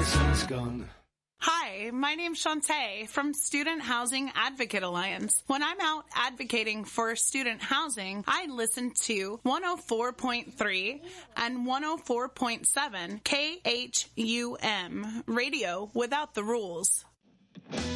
since gone. Hi, my name's Shantae from Student Housing Advocate Alliance. When I'm out advocating for student housing, I listen to 104.3 and 104.7 KHUM, radio without the rules.